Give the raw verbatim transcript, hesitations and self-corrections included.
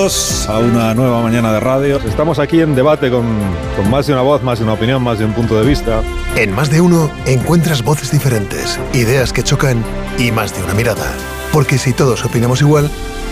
Bienvenidos a una nueva mañana de radio. Estamos aquí en debate con, con más de una voz, más de una opinión, más de un punto de vista. En Más de Uno encuentras voces diferentes, ideas que chocan y más de una mirada. Porque si todos opinamos igual,